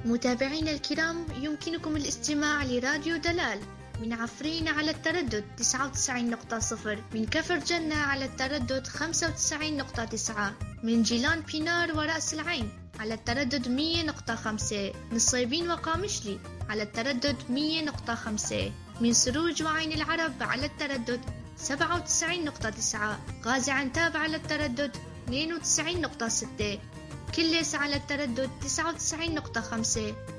متابعينا الكرام، يمكنكم الاستماع لراديو دلال من عفرين على التردد 99.0، من كفر جنة على التردد 95.9، من جيلان بينار ورأس العين على التردد 100.5، من صيبين وقامشلي على التردد 100.5، من سروج وعين العرب على التردد 97.9، غازي عنتاب على التردد 92.6، كليس على التردد 99.5،